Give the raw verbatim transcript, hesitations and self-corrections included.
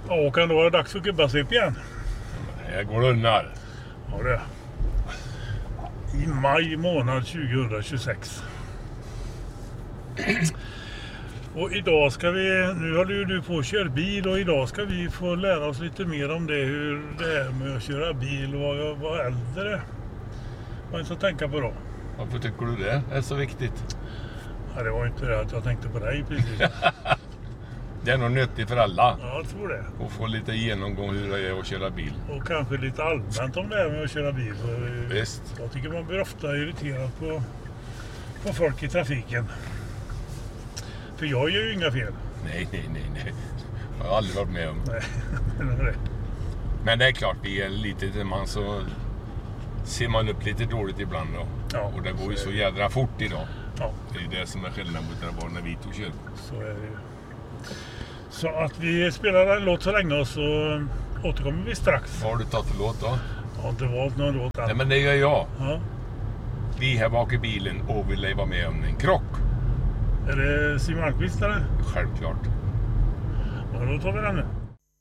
Ja, kan det vara dags för gubbasvep igen? Här går det undan. Ja, det är. I maj månad tjugohundratjugosex. Och idag ska vi, nu håller ju du på att köra bil och idag ska vi få lära oss lite mer om det, hur det är med att köra bil och vad, vad äldre. Vad är det att tänka på då? Varför tycker du det är så viktigt? Ja, det var inte det att jag tänkte på dig precis. Det är nog nyttigt för alla. Ja, jag tror det. Och få lite genomgång hur det är att köra bil. Och kanske lite allmänt om det här med att köra bil. Så Visst. jag tycker man blir ofta irriterad på, på folk i trafiken. För jag gör ju inga fel. Nej, nej, nej, nej. Jag har aldrig varit med om. Nej, det är det. Men det är klart, vi är lite till man så ser man upp lite dåligt ibland då. Ja, och det går ju så så är det. jädra fort idag. Ja, Det är det som är skillnaden mot det var när vi tog körkort. så är det ju. Så att vi spelar en låt så länge och så återkommer vi strax. Vad har du tagit för låt då? Jag har inte valt någon låt än. Nej, men det gör jag. Ja. Vi här bak i bilen och vill leva med om en krock. Är det Siw Malmkvist eller? Självklart. Ja, då tar vi den nu.